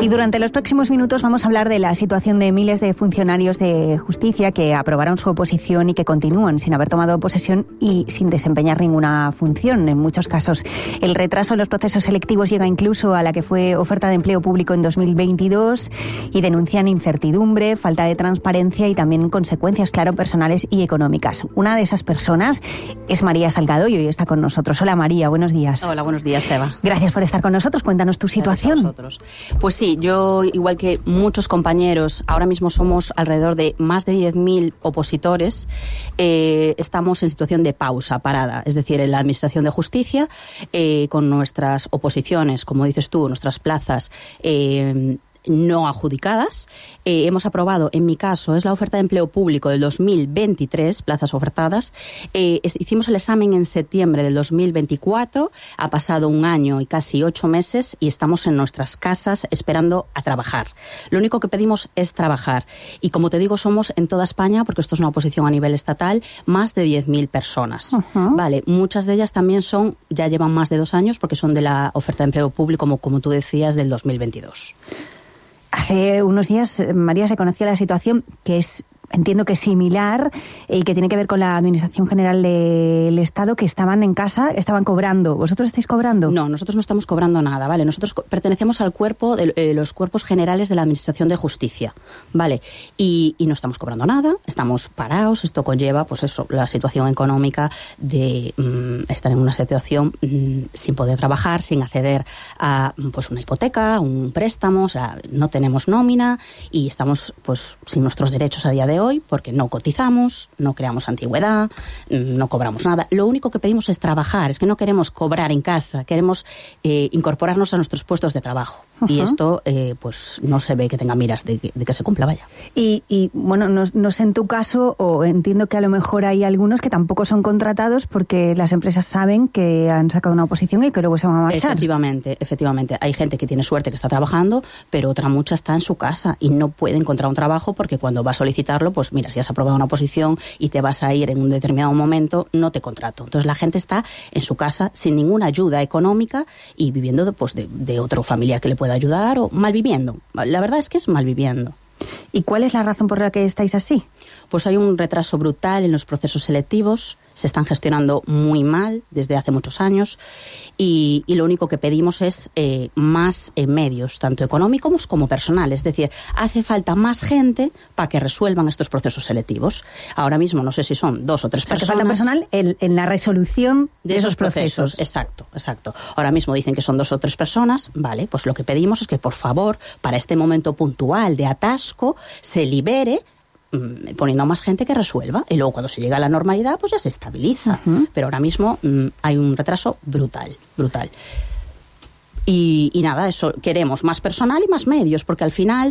Y durante los próximos minutos vamos a hablar de la situación de miles de funcionarios de justicia que aprobaron su oposición y que continúan sin haber tomado posesión y sin desempeñar ninguna función. En muchos casos, el retraso en los procesos selectivos llega incluso a la que fue oferta de empleo público en 2022 y denuncian incertidumbre, falta de transparencia y también consecuencias, claro, personales y económicas. Una de esas personas es María Salgado y hoy está con nosotros. Hola María, buenos días. Hola, buenos días, Teba. Gracias por estar con nosotros. Cuéntanos tu situación. Gracias a vosotros. Pues sí, yo, igual que muchos compañeros, ahora mismo somos alrededor de más de 10.000 opositores, estamos en situación de pausa, parada, es decir, en la Administración de Justicia, con nuestras oposiciones, como dices tú, nuestras plazas no adjudicadas. Hemos aprobado, en mi caso, es la oferta de empleo público del 2023, plazas ofertadas. Hicimos el examen en septiembre del 2024, ha pasado un año y casi 8 meses y estamos en nuestras casas esperando a trabajar. Lo único que pedimos es trabajar. Y como te digo, somos en toda España, porque esto es una oposición a nivel estatal, más de 10.000 personas. Vale, muchas de ellas también ya llevan más de 2 años porque son de la oferta de empleo público, como tú decías, del 2022. Hace unos días, María, se conocía la situación que entiendo que es similar y que tiene que ver con la Administración General del Estado, que estaban en casa, estaban cobrando. ¿Vosotros estáis cobrando? No, nosotros no estamos cobrando nada, ¿vale? Nosotros pertenecemos al cuerpo de los cuerpos generales de la Administración de Justicia, ¿vale? Y no estamos cobrando nada, estamos parados. Esto conlleva, pues eso, la situación económica de estar en una situación sin poder trabajar, sin acceder a pues una hipoteca, un préstamo, o sea, no tenemos nómina y estamos pues sin nuestros derechos a día de hoy, porque no cotizamos, no creamos antigüedad, no cobramos nada. Lo único que pedimos es trabajar, es que no queremos cobrar en casa, queremos incorporarnos a nuestros puestos de trabajo. Y esto pues no se ve que tenga miras de que se cumpla, vaya. Y bueno, no sé en tu caso, o entiendo que a lo mejor hay algunos que tampoco son contratados porque las empresas saben que han sacado una oposición y que luego se van a marchar. Efectivamente. Hay gente que tiene suerte que está trabajando, pero otra mucha está en su casa y no puede encontrar un trabajo porque cuando va a solicitarlo, pues mira, si has aprobado una oposición y te vas a ir en un determinado momento, no te contrato. Entonces la gente está en su casa sin ninguna ayuda económica y viviendo pues, de otro familiar que le pueda ayudar o malviviendo. La verdad es que es malviviendo. ¿Y cuál es la razón por la que estáis así? Pues hay un retraso brutal en los procesos selectivos, se están gestionando muy mal desde hace muchos años y lo único que pedimos es más medios, tanto económicos como personales. Es decir, hace falta más gente para que resuelvan estos procesos selectivos. Ahora mismo no sé si son 2 o 3 personas. Falta personal en la resolución de esos procesos. Exacto. Ahora mismo dicen que son 2 o 3 personas. Vale, pues lo que pedimos es que por favor, para este momento puntual de atasco, se libere poniendo a más gente que resuelva y luego cuando se llega a la normalidad pues ya se estabiliza. Pero ahora mismo hay un retraso brutal. Y nada, eso, queremos más personal y más medios, porque al final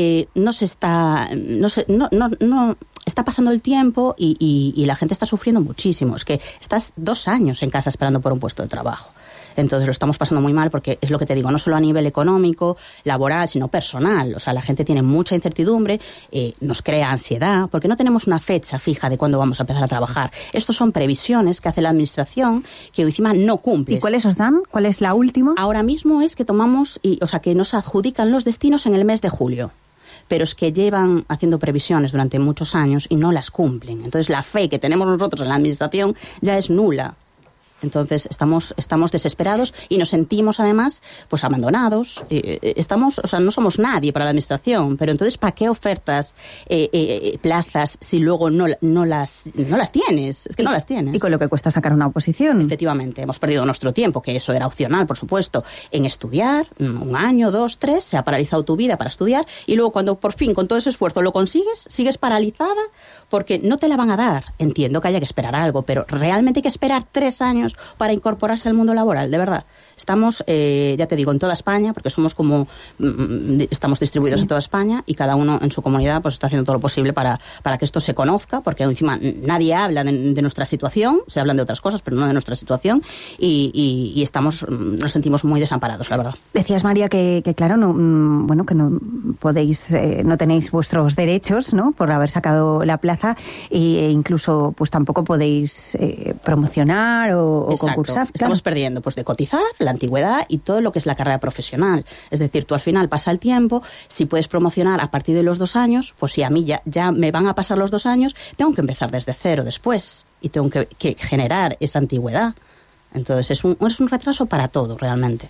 está pasando el tiempo y la gente está sufriendo muchísimo. Es que estás 2 años en casa esperando por un puesto de trabajo. Entonces lo estamos pasando muy mal porque es lo que te digo, no solo a nivel económico, laboral, sino personal. O sea, la gente tiene mucha incertidumbre, nos crea ansiedad, porque no tenemos una fecha fija de cuándo vamos a empezar a trabajar. Estos son previsiones que hace la Administración que encima no cumple. ¿Y cuáles os dan? ¿Cuál es la última? Ahora mismo es que que nos adjudican los destinos en el mes de julio. Pero es que llevan haciendo previsiones durante muchos años y no las cumplen. Entonces la fe que tenemos nosotros en la Administración ya es nula. Entonces estamos desesperados y nos sentimos además pues abandonados. No somos nadie para la Administración, pero entonces ¿para qué ofertas plazas si luego no las tienes? Es que no las tienes. Y con lo que cuesta sacar una oposición. Efectivamente, hemos perdido nuestro tiempo, que eso era opcional, por supuesto, en estudiar, 1 año, 2, 3, se ha paralizado tu vida para estudiar y luego cuando por fin con todo ese esfuerzo lo consigues, sigues paralizada porque no te la van a dar. Entiendo que haya que esperar algo, pero realmente hay que esperar 3 años para incorporarse al mundo laboral, de verdad. Estamos, ya te digo, en toda España, porque estamos distribuidos en toda España y cada uno en su comunidad pues está haciendo todo lo posible para que esto se conozca, porque encima nadie habla de nuestra situación, se hablan de otras cosas, pero no de nuestra situación y nos sentimos muy desamparados, la verdad. Decías, María, que claro, que no podéis, no tenéis vuestros derechos, ¿no?, por haber sacado la plaza e incluso pues tampoco podéis promocionar o o concursar. Estamos perdiendo pues de cotizar, la antigüedad y todo lo que es la carrera profesional. Es decir, tú al final pasa el tiempo, si puedes promocionar a partir de los 2 años, pues si a mí ya me van a pasar los 2 años, tengo que empezar desde cero después y tengo que generar esa antigüedad. Entonces es un retraso para todo, realmente.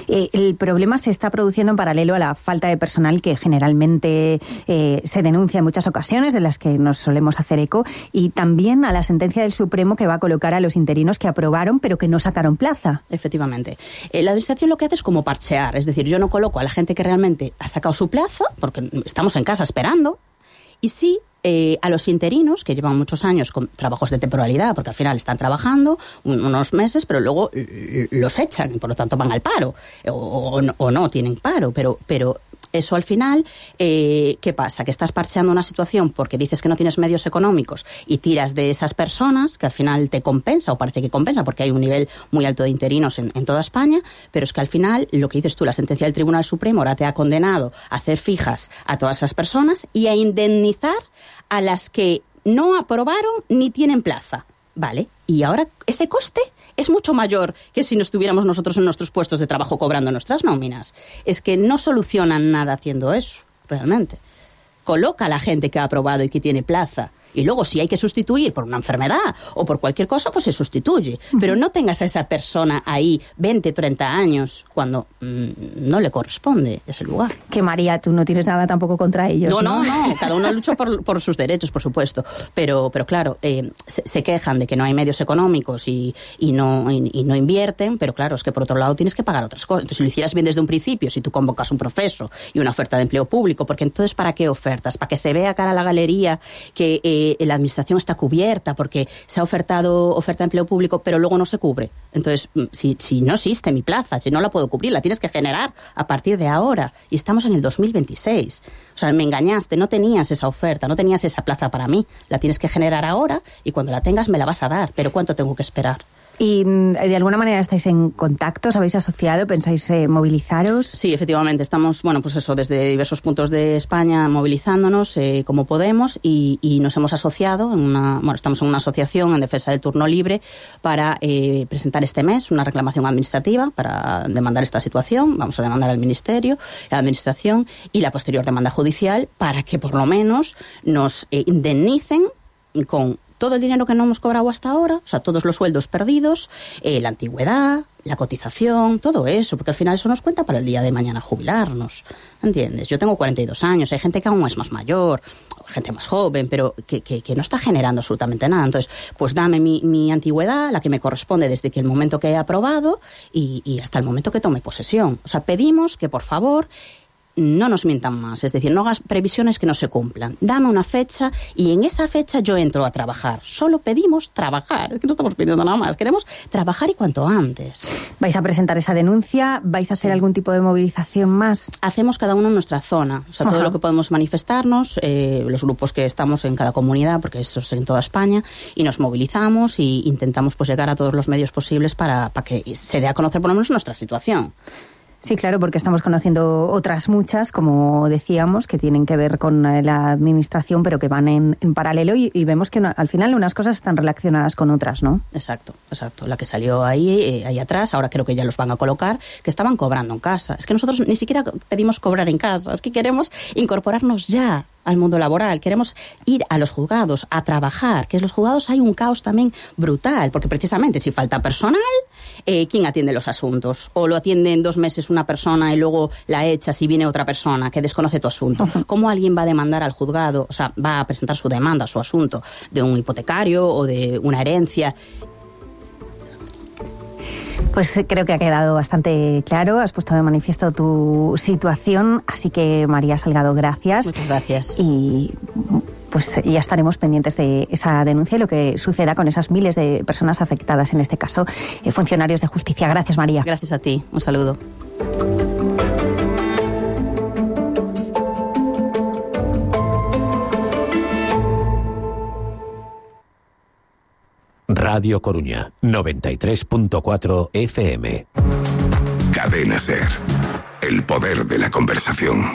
El problema se está produciendo en paralelo a la falta de personal que generalmente se denuncia en muchas ocasiones, de las que nos solemos hacer eco, y también a la sentencia del Supremo que va a colocar a los interinos que aprobaron pero que no sacaron plaza. Efectivamente. La Administración lo que hace es como parchear, es decir, yo no coloco a la gente que realmente ha sacado su plaza, porque estamos en casa esperando, y sí a los interinos, que llevan muchos años con trabajos de temporalidad, porque al final están trabajando unos meses, pero luego los echan y por lo tanto van al paro, o no tienen paro, pero eso al final, ¿qué pasa? Que estás parcheando una situación porque dices que no tienes medios económicos y tiras de esas personas, que al final te compensa, o parece que compensa, porque hay un nivel muy alto de interinos en toda España, pero es que al final, lo que dices tú, la sentencia del Tribunal Supremo ahora te ha condenado a hacer fijas a todas esas personas y a indemnizar a las que no aprobaron ni tienen plaza. Vale, y ahora ese coste es mucho mayor que si no estuviéramos nosotros en nuestros puestos de trabajo cobrando nuestras nóminas. Es que no solucionan nada haciendo eso, realmente. Coloca a la gente que ha aprobado y que tiene plaza. Y luego, si hay que sustituir por una enfermedad o por cualquier cosa, pues se sustituye. Pero no tengas a esa persona ahí 20, 30 años cuando no le corresponde ese lugar. Que María, tú no tienes nada tampoco contra ellos, No. Cada uno lucha por sus derechos, por supuesto. Pero claro, se quejan de que no hay medios económicos y no invierten, pero claro, es que por otro lado tienes que pagar otras cosas. Entonces, si lo hicieras bien desde un principio, si tú convocas un proceso y una oferta de empleo público, porque entonces, ¿para qué ofertas? Para que se vea cara a la galería que la administración está cubierta porque se ha ofertado oferta de empleo público, pero luego no se cubre. Entonces, si no existe mi plaza, si no la puedo cubrir, la tienes que generar a partir de ahora. Y estamos en el 2026. O sea, me engañaste, no tenías esa oferta, no tenías esa plaza para mí. La tienes que generar ahora y cuando la tengas me la vas a dar. Pero ¿cuánto tengo que esperar? ¿Y de alguna manera estáis en contacto? ¿Os habéis asociado? ¿Pensáis movilizaros? Sí, efectivamente. Estamos, desde diversos puntos de España movilizándonos como podemos y nos hemos asociado. Estamos en una asociación en defensa del turno libre para presentar este mes una reclamación administrativa para demandar esta situación. Vamos a demandar al Ministerio, a la Administración y la posterior demanda judicial para que por lo menos nos indemnicen con todo el dinero que no hemos cobrado hasta ahora, o sea, todos los sueldos perdidos, la antigüedad, la cotización, todo eso, porque al final eso nos cuenta para el día de mañana jubilarnos, ¿entiendes? Yo tengo 42 años, hay gente que aún es más mayor, gente más joven, pero que no está generando absolutamente nada. Entonces, pues dame mi antigüedad, la que me corresponde desde que el momento que he aprobado y hasta el momento que tome posesión. O sea, pedimos que, por favor, no nos mientan más, es decir, no hagas previsiones que no se cumplan. Dame una fecha y en esa fecha yo entro a trabajar. Solo pedimos trabajar, es que no estamos pidiendo nada más, queremos trabajar y cuanto antes. ¿Vais a presentar esa denuncia? ¿Vais a hacer algún tipo de movilización más? Hacemos cada uno en nuestra zona, o sea, todo lo que podemos manifestarnos, los grupos que estamos en cada comunidad, porque esto es en toda España, y nos movilizamos y intentamos pues llegar a todos los medios posibles para que se dé a conocer por lo menos nuestra situación. Sí, claro, porque estamos conociendo otras muchas, como decíamos, que tienen que ver con la administración, pero que van en paralelo y vemos que al final unas cosas están relacionadas con otras, ¿no? Exacto. La que salió ahí atrás, ahora creo que ya los van a colocar, que estaban cobrando en casa. Es que nosotros ni siquiera pedimos cobrar en casa, es que queremos incorporarnos ya al mundo laboral, queremos ir a los juzgados a trabajar, que en los juzgados hay un caos también brutal, porque precisamente si falta personal, ¿quién atiende los asuntos? O lo atiende en 2 meses una persona y luego la echas y viene otra persona que desconoce tu asunto. ¿Cómo alguien va a demandar al juzgado, o sea, va a presentar su demanda, su asunto de un hipotecario o de una herencia? Pues creo que ha quedado bastante claro, has puesto de manifiesto tu situación, así que María Salgado, gracias. Muchas gracias. Y pues ya estaremos pendientes de esa denuncia y lo que suceda con esas miles de personas afectadas, en este caso, funcionarios de justicia. Gracias, María. Gracias a ti, un saludo. Radio Coruña, 93.4 FM. Cadena SER. El poder de la conversación.